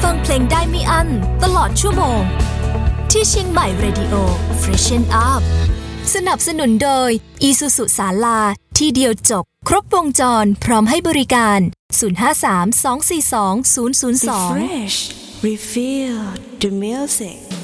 ฟังเพลงได้ไม่อั้นตลอดชั่วโมงที่เชียงใหม่ Radio Freshen Up สนับสนุนโดย Isuzu ศาลาที่เดียวจบครบวงจรพร้อมให้บริการ053 242 002 Refresh Refill the music